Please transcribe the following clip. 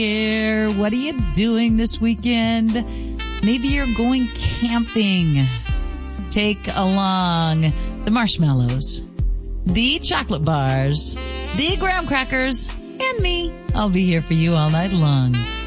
here. What are you doing this weekend? Maybe you're going camping. Take along the marshmallows, the chocolate bars, the graham crackers, and me. I'll be here for you all night long.